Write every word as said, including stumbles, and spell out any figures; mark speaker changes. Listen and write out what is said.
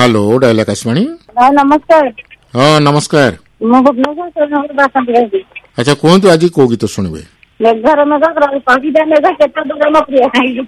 Speaker 1: Hello dial Akashvani.
Speaker 2: हाँ नमस्कार।
Speaker 1: हाँ नमस्कार।
Speaker 2: ମୁଁ ଭୁବନେଶ୍ୱର ବାସନ୍ତୀ କହିବି।
Speaker 1: अच्छा कहतु आज को गीत शुणवे?
Speaker 2: मेघर मेघ कविता मेघ केते दूर प्रिय